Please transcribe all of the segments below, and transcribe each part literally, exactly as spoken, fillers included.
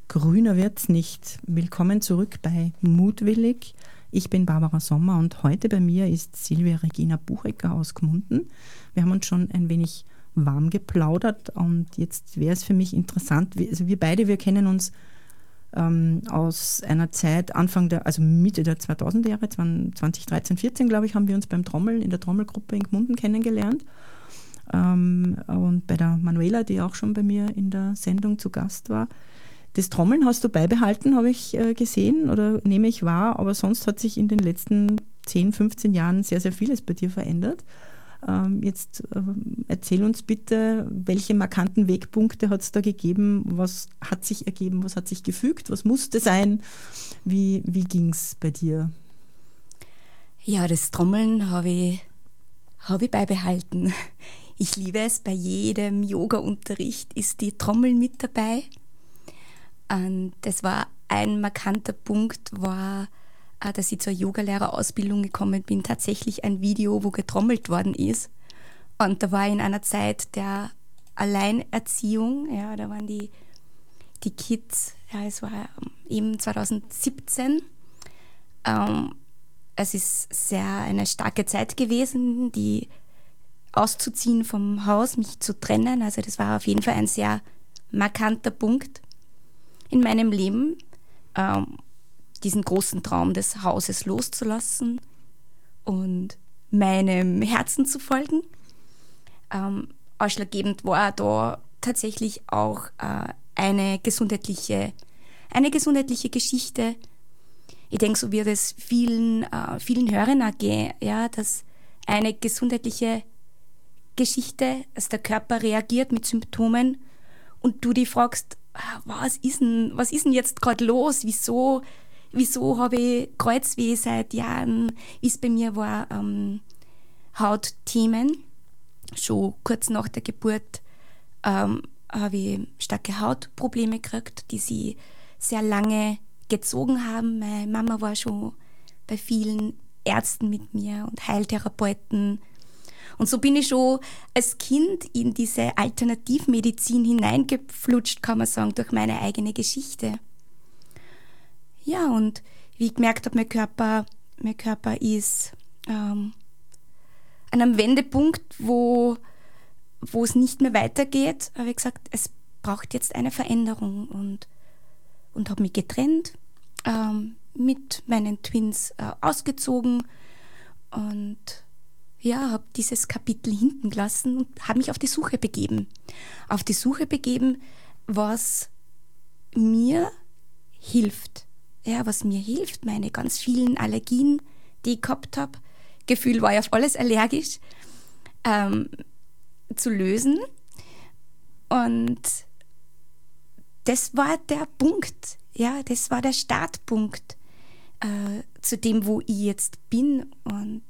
Grüner wird's nicht. Willkommen zurück bei Mutwillig. Ich bin Barbara Sommer und heute bei mir ist Silvia Regina Buchecker aus Gmunden. Wir haben uns schon ein wenig warm geplaudert und jetzt wäre es für mich interessant, wir, also wir beide, wir kennen uns ähm, aus einer Zeit, Anfang der, also Mitte der zweitausender Jahre, zwanzig dreizehn, vierzehn glaube ich, haben wir uns beim Trommeln in der Trommelgruppe in Gmunden kennengelernt. Ähm, und bei der Manuela, die auch schon bei mir in der Sendung zu Gast war. Das Trommeln hast du beibehalten, habe ich äh, gesehen oder nehme ich wahr, aber sonst hat sich in den letzten zehn, fünfzehn Jahren sehr, sehr vieles bei dir verändert. Ähm, jetzt äh, erzähl uns bitte, welche markanten Wegpunkte hat es da gegeben, was hat sich ergeben, was hat sich gefügt, was musste sein, wie, wie ging es bei dir? Ja, das Trommeln habe ich, hab ich beibehalten. Ich liebe es, bei jedem Yoga-Unterricht ist die Trommel mit dabei. Und das war ein markanter Punkt, war, dass ich zur Yogalehrerausbildung gekommen bin, tatsächlich ein Video, wo getrommelt worden ist. Und da war ich in einer Zeit der Alleinerziehung, ja, da waren die, die Kids, ja, es war eben zwanzig siebzehn. Ähm, es ist sehr eine starke Zeit gewesen, die auszuziehen vom Haus, mich zu trennen. Also das war auf jeden Fall ein sehr markanter Punkt in meinem Leben, ähm, diesen großen Traum des Hauses loszulassen und meinem Herzen zu folgen. Ähm, ausschlaggebend war da tatsächlich auch äh, eine gesundheitliche, eine gesundheitliche Geschichte. Ich denke, so wird es vielen, äh, vielen Hörern auch gehen, ja, dass eine gesundheitliche Geschichte, dass der Körper reagiert mit Symptomen und du dich fragst, was ist denn, was ist denn jetzt gerade los? Wieso, wieso habe ich Kreuzweh seit Jahren? Wie es bei mir war, ähm, Hautthemen. Schon kurz nach der Geburt ähm, habe ich starke Hautprobleme gekriegt, die sie sehr lange gezogen haben. Meine Mama war schon bei vielen Ärzten mit mir und Heiltherapeuten. Und so bin ich schon als Kind in diese Alternativmedizin hineingeflutscht, kann man sagen, durch meine eigene Geschichte. Ja, und wie ich gemerkt habe, mein Körper, mein Körper ist ähm, an einem Wendepunkt, wo, wo es nicht mehr weitergeht, habe ich gesagt, es braucht jetzt eine Veränderung und, und habe mich getrennt, ähm, mit meinen Twins äh, ausgezogen und ja, habe dieses Kapitel hinten gelassen und habe mich auf die Suche begeben. Auf die Suche begeben, was mir hilft. Ja, was mir hilft, meine ganz vielen Allergien, die ich gehabt habe, Gefühl war ich auf alles allergisch, ähm, zu lösen. Und das war der Punkt, ja, das war der Startpunkt äh, zu dem, wo ich jetzt bin. Und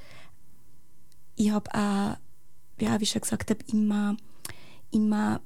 ich habe auch, ja, wie ich schon gesagt habe, immer, immer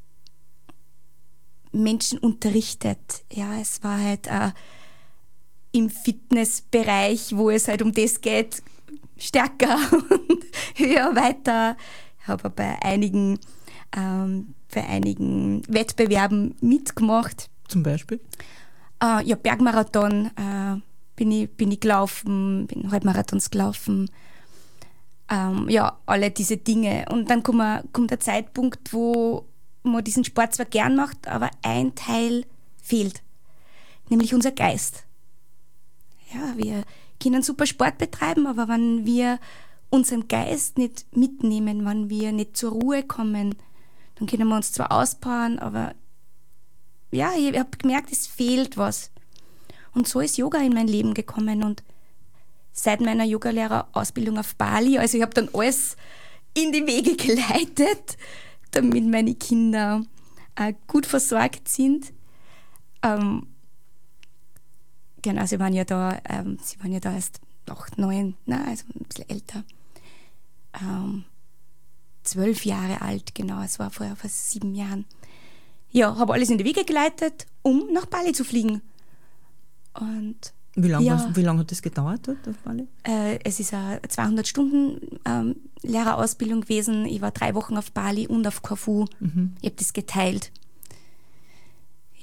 Menschen unterrichtet. Ja, es war halt äh, im Fitnessbereich, wo es halt um das geht, stärker und höher, weiter. Ich habe bei einigen, ähm, bei einigen Wettbewerben mitgemacht. Zum Beispiel? Äh, ja, Bergmarathon äh, bin ich, bin ich gelaufen, bin Halbmarathons gelaufen. Ähm, ja, alle diese Dinge. Und dann kommt, man, kommt der Zeitpunkt, wo man diesen Sport zwar gern macht, aber ein Teil fehlt, nämlich unser Geist. Ja, wir können super Sport betreiben, aber wenn wir unseren Geist nicht mitnehmen, wenn wir nicht zur Ruhe kommen, dann können wir uns zwar auspowern, aber ja, ich habe gemerkt, es fehlt was. Und so ist Yoga in mein Leben gekommen und seit meiner Yogalehrerausbildung auf Bali, also ich habe dann alles in die Wege geleitet, damit meine Kinder äh, gut versorgt sind. Ähm, genau, sie waren ja da, ähm, sie waren ja da erst noch neun, na, also ein bisschen älter. Ähm, zwölf Jahre alt, genau, es war vor, vor sieben Jahren. Ja, habe alles in die Wege geleitet, um nach Bali zu fliegen. Und Wie lange ja, lang hat das gedauert dort auf Bali? Äh, es ist eine zweihundert Stunden ähm, Lehrerausbildung gewesen. Ich war drei Wochen auf Bali und auf Korfu. Mhm. Ich habe das geteilt.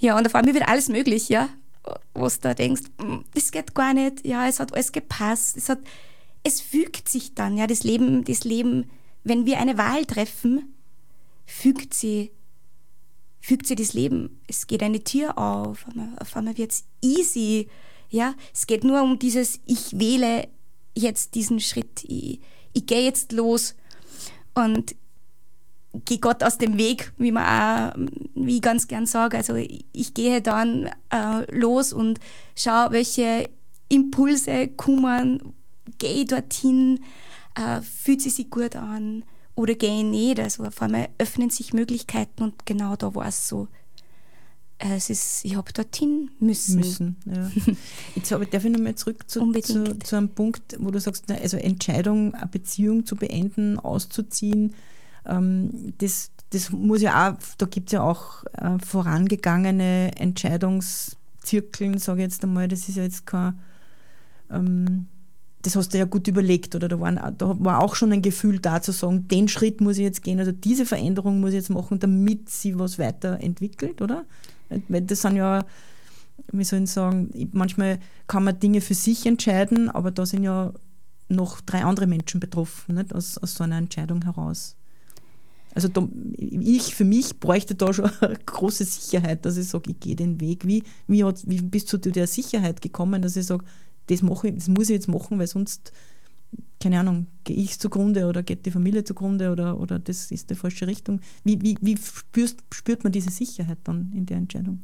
Ja, und auf einmal wird alles möglich, ja. Wo du da denkst, das geht gar nicht, ja, es hat alles gepasst, es hat, es fügt sich dann, ja, das Leben, das Leben, wenn wir eine Wahl treffen, fügt sie, fügt sie das Leben. Es geht eine Tür auf, auf einmal wird es easy, ja. Es geht nur um dieses, ich wähle jetzt diesen Schritt, ich, ich gehe jetzt los und gehe Gott aus dem Weg, wie man auch, wie ich ganz gern sage. Also ich, ich gehe dann äh, los und schaue, welche Impulse kommen, gehe ich dorthin, äh, fühlt sie sich gut an oder gehe ich nicht. Also auf einmal öffnen sich Möglichkeiten und genau da war es so. Es ist, ich habe dorthin müssen. Müssen, ja. Jetzt aber darf ich nochmal zurück zu, zu, zu einem Punkt, wo du sagst, also Entscheidung, eine Beziehung zu beenden, auszuziehen, ähm, das, das muss ja auch, da gibt es ja auch äh, vorangegangene Entscheidungszirkeln, sage ich jetzt einmal, das ist ja jetzt kein, ähm, das hast du ja gut überlegt, oder da, waren, da war auch schon ein Gefühl da zu sagen, den Schritt muss ich jetzt gehen, also diese Veränderung muss ich jetzt machen, damit sie was weiterentwickelt, oder? Weil das sind ja, wie soll ich sagen, manchmal kann man Dinge für sich entscheiden, aber da sind ja noch drei andere Menschen betroffen, nicht? Aus, aus so einer Entscheidung heraus. Also da, ich für mich bräuchte da schon eine große Sicherheit, dass ich sage, ich gehe den Weg. Wie, wie, hat, wie bist du zu der Sicherheit gekommen, dass ich sage, das, mache ich, das muss ich jetzt machen, weil sonst, keine Ahnung, gehe ich zugrunde oder geht die Familie zugrunde oder, oder das ist die falsche Richtung. Wie, wie, wie spürst, spürt man diese Sicherheit dann in der Entscheidung?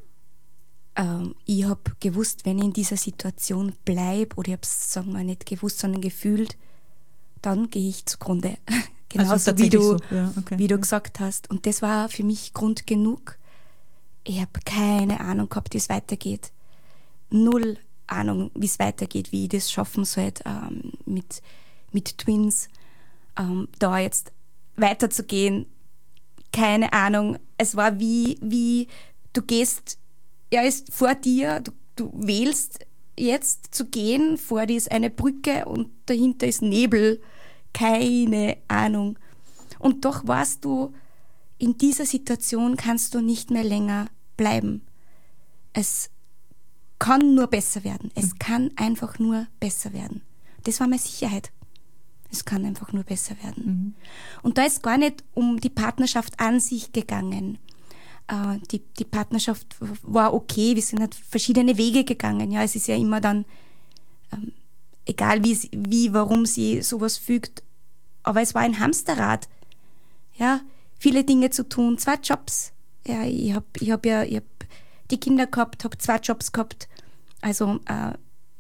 Ähm, ich habe gewusst, wenn ich in dieser Situation bleibe, oder ich habe es, sagen wir nicht gewusst, sondern gefühlt, dann gehe ich zugrunde. Genauso also wie du, so. Ja, okay. wie du ja. gesagt hast. Und das war für mich Grund genug. Ich habe keine Ahnung gehabt, wie es weitergeht. Null Ahnung, wie es weitergeht, wie ich das schaffen sollte, ähm, mit, mit Twins, ähm, da jetzt weiterzugehen. Keine Ahnung. Es war wie, wie du gehst, er ist vor dir, du, du wählst jetzt zu gehen, vor dir ist eine Brücke und dahinter ist Nebel. Keine Ahnung. Und doch weißt du, in dieser Situation kannst du nicht mehr länger bleiben. Es kann nur besser werden. Es mhm. kann einfach nur besser werden. Das war meine Sicherheit. Es kann einfach nur besser werden. Mhm. Und da ist gar nicht um die Partnerschaft an sich gegangen. Äh, die, die Partnerschaft war okay, wir sind halt verschiedene Wege gegangen. Ja, es ist ja immer dann ähm, egal wie, wie, warum sie sowas fügt. Aber es war ein Hamsterrad. Ja, viele Dinge zu tun, zwei Jobs. Ja, ich habe ich hab ja ich hab die Kinder gehabt, habe zwei Jobs gehabt. Also äh,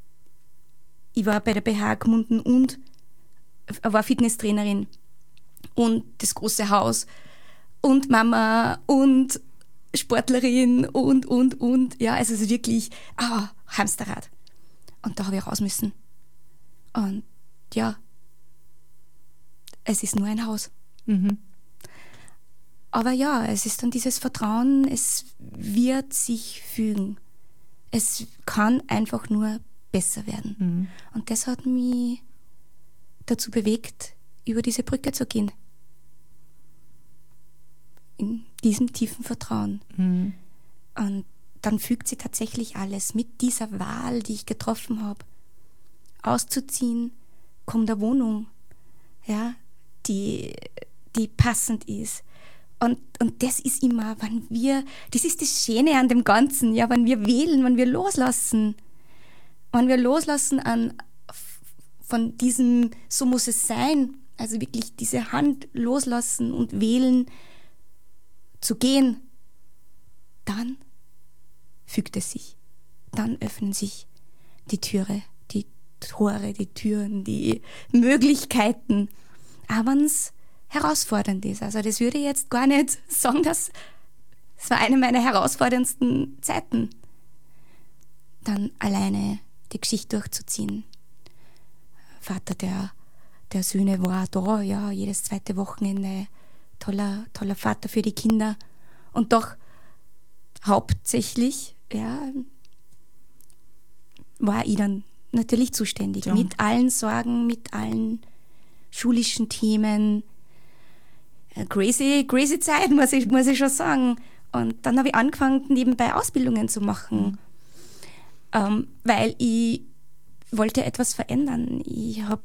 ich war bei der B H Gmunden und war Fitnesstrainerin und das große Haus und Mama und Sportlerin und, und, und. Ja, also es ist wirklich ah, Hamsterrad. Und da habe ich raus müssen. Und ja, es ist nur ein Haus. Mhm. Aber ja, es ist dann dieses Vertrauen, es wird sich fügen. Es kann einfach nur besser werden. Mhm. Und das hat mich dazu bewegt, über diese Brücke zu gehen. In diesem tiefen Vertrauen. Mhm. Und dann fügt sie tatsächlich alles mit dieser Wahl, die ich getroffen habe. Auszuziehen, kommt eine Wohnung, ja, die, die passend ist. Und, und das ist immer, wenn wir, das ist das Schöne an dem Ganzen, ja, wenn wir wählen, wenn wir loslassen, wenn wir loslassen an, von diesem, so muss es sein, also wirklich diese Hand loslassen und wählen, zu gehen, dann fügt es sich, dann öffnen sich die Türe, die Tore, die Türen, die Möglichkeiten, aber wenn es herausfordernd ist. Also das würde ich jetzt gar nicht sagen, dass es war eine meiner herausforderndsten Zeiten, dann alleine die Geschichte durchzuziehen. Vater der, der Söhne war da, ja, jedes zweite Wochenende, toller, toller Vater für die Kinder und doch hauptsächlich, ja, war ich dann natürlich zuständig, ja. Mit allen Sorgen, mit allen schulischen Themen. Crazy, crazy Zeit, muss ich, muss ich schon sagen. Und dann habe ich angefangen, nebenbei Ausbildungen zu machen, ähm, weil ich wollte etwas verändern. Ich habe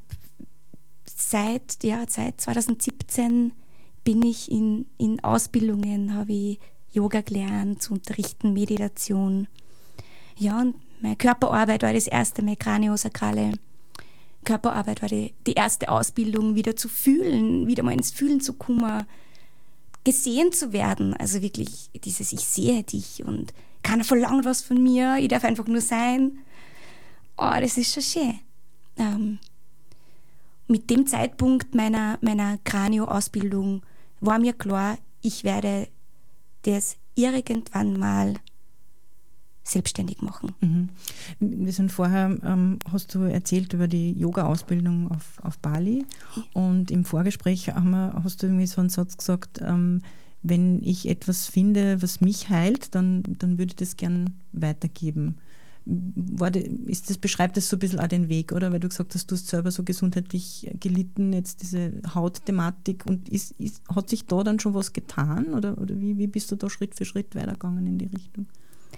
seit, ja, seit zwanzig siebzehn bin ich in, in Ausbildungen, habe ich Yoga gelernt, zu unterrichten, Meditation. Ja, und meine Körperarbeit war das erste, meine kraniosakrale Körperarbeit war die, die erste Ausbildung, wieder zu fühlen, wieder mal ins Fühlen zu kommen, gesehen zu werden. Also wirklich dieses Ich sehe dich und keiner verlangt was von mir, ich darf einfach nur sein. Oh, das ist schon schön. Ähm, mit dem Zeitpunkt meiner, meiner Kranio-Ausbildung war mir klar, ich werde das irgendwann mal selbstständig machen. Mhm. Wir sind vorher, ähm, hast du erzählt über die Yoga-Ausbildung auf, auf Bali und im Vorgespräch haben wir, hast du irgendwie so einen Satz gesagt, ähm, wenn ich etwas finde, was mich heilt, dann, dann würde ich das gern weitergeben. War de, ist das, beschreibt das so ein bisschen auch den Weg, oder? Weil du gesagt hast, du hast selber so gesundheitlich gelitten, jetzt diese Hautthematik, und ist, ist, hat sich da dann schon was getan, oder, oder wie, wie bist du da Schritt für Schritt weitergegangen in die Richtung?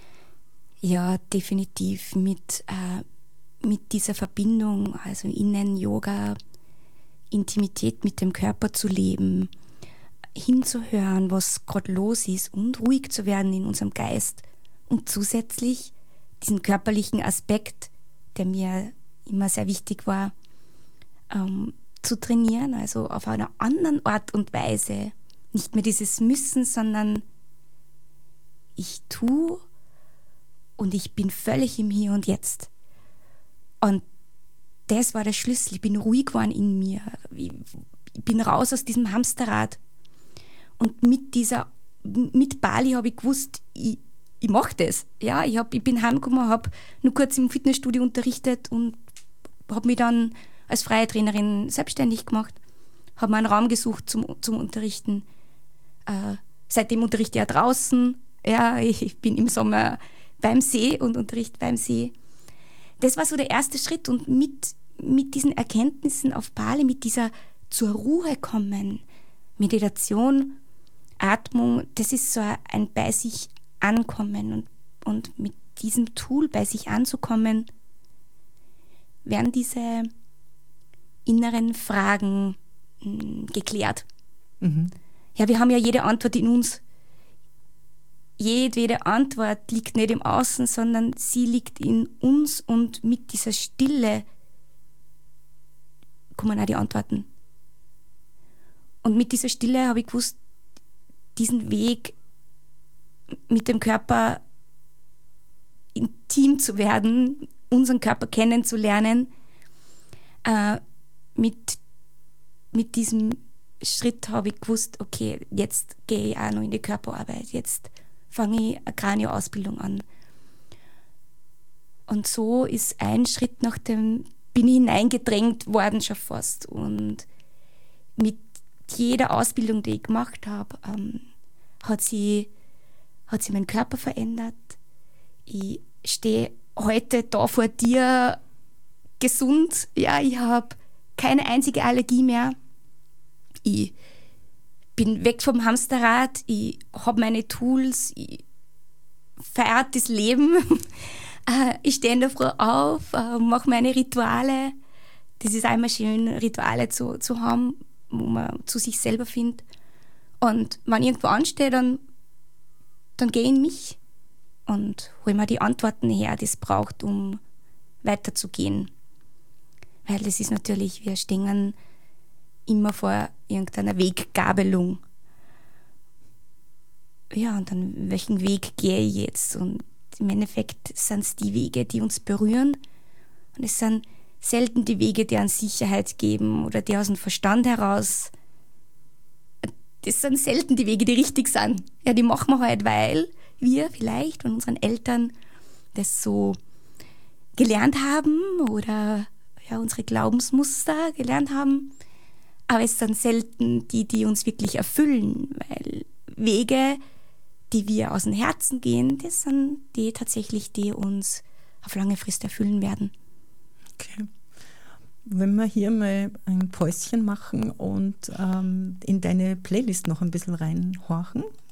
Ja, definitiv mit, äh, mit dieser Verbindung, also Innen-Yoga, Intimität mit dem Körper zu leben, hinzuhören, was gerade los ist und ruhig zu werden in unserem Geist und zusätzlich diesen körperlichen Aspekt, der mir immer sehr wichtig war, ähm, zu trainieren, also auf einer anderen Art und Weise. Nicht mehr dieses Müssen, sondern ich tue und ich bin völlig im Hier und Jetzt. Und das war der Schlüssel. Ich bin ruhig geworden in mir. Ich, ich bin raus aus diesem Hamsterrad. Und mit dieser, mit Bali habe ich gewusst, ich, ich mache das. Ja, ich, hab, ich bin heimgekommen, habe nur kurz im Fitnessstudio unterrichtet und habe mich dann als freie Trainerin selbstständig gemacht. Habe mir einen Raum gesucht zum, zum Unterrichten. Äh, seitdem unterrichte ich ja draußen. Ja, ich bin im Sommer beim See und unterrichte beim See. Das war so der erste Schritt. Und mit, mit diesen Erkenntnissen auf Bali, mit dieser zur Ruhe kommen, Meditation, Atmung, das ist so ein bei sich ankommen. Und, und mit diesem Tool bei sich anzukommen, werden diese inneren Fragen mh, geklärt. Mhm. Ja, wir haben ja jede Antwort in uns. Jedwede Antwort liegt nicht im Außen, sondern sie liegt in uns, und mit dieser Stille kommen auch die Antworten. Und mit dieser Stille habe ich gewusst, diesen Weg mit dem Körper intim zu werden, unseren Körper kennenzulernen, äh, mit, mit diesem Schritt habe ich gewusst, okay, jetzt gehe ich auch noch in die Körperarbeit, jetzt fange ich eine Kranio-Ausbildung an. Und so ist ein Schritt nach dem, bin ich hineingedrängt worden schon fast. Und mit jeder Ausbildung, die ich gemacht habe, ähm, hat sie, hat sie meinen Körper verändert. Ich stehe heute da vor dir gesund. Ja, ich habe keine einzige Allergie mehr. Ich bin weg vom Hamsterrad, ich habe meine Tools, ich feiere das Leben. Ich stehe in der Früh auf, mache meine Rituale. Das ist einmal schön, Rituale zu, zu haben, wo man zu sich selber findet. Und wenn ich irgendwo anstehe, dann, dann gehe ich in mich und hole mir die Antworten her, die es braucht, um weiterzugehen. Weil das ist natürlich, wir stehen immer vor irgendeiner Weggabelung. Ja, und dann, welchen Weg gehe ich jetzt? Und im Endeffekt sind es die Wege, die uns berühren. Und es sind selten die Wege, die an Sicherheit geben oder die aus dem Verstand heraus. Das sind selten die Wege, die richtig sind. Ja, die machen wir halt, weil wir vielleicht von unseren Eltern das so gelernt haben oder ja, unsere Glaubensmuster gelernt haben. Aber es sind selten die, die uns wirklich erfüllen, weil Wege, die wir aus dem Herzen gehen, das sind die tatsächlich, die uns auf lange Frist erfüllen werden. Okay. Wenn wir hier mal ein Päuschen machen und ähm, in deine Playlist noch ein bisschen reinhorchen.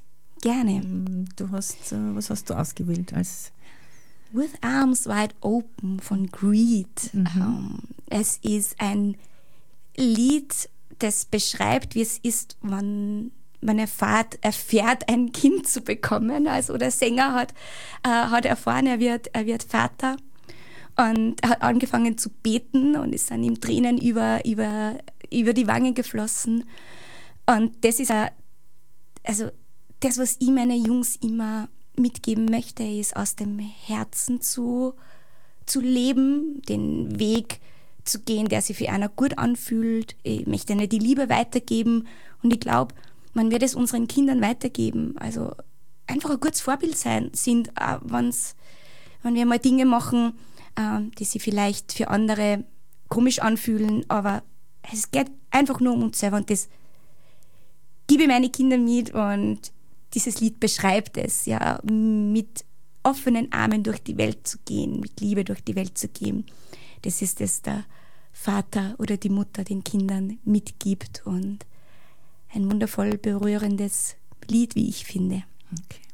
gerne. Du hast, äh, was hast du ausgewählt als With Arms Wide Open von Greed. Mhm. Ähm, es ist ein Lied, das beschreibt, wie es ist, wenn man erfahrt, erfährt, ein Kind zu bekommen. Also der Sänger hat, äh, hat erfahren, er wird, er wird Vater und hat angefangen zu beten und es sind ihm Tränen über, über, über die Wangen geflossen. Und das ist a, also das, was ich meine Jungs immer mitgeben möchte, ist aus dem Herzen zu, zu leben, den Weg zu gehen, der sich für einer gut anfühlt. Ich möchte ihnen die Liebe weitergeben und ich glaube, man wird es unseren Kindern weitergeben. Also einfach ein gutes Vorbild sein, sind, äh, wenn's, wenn wir mal Dinge machen, äh, die sich vielleicht für andere komisch anfühlen, aber es geht einfach nur um uns selber und das gebe ich meine Kinder mit und dieses Lied beschreibt es, ja, mit offenen Armen durch die Welt zu gehen, mit Liebe durch die Welt zu gehen. Das ist es, der Vater oder die Mutter den Kindern mitgibt und ein wundervoll berührendes Lied, wie ich finde. Okay.